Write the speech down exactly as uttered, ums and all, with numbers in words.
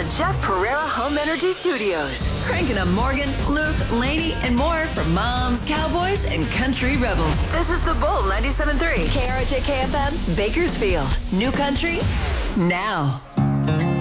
Jeff Pereira Home Energy Studios. Cranking up Morgan, Luke, Lainey, and more for moms, cowboys, and country rebels. This is The Bull ninety-seven point three. K R J K F M, Bakersfield. New country, now.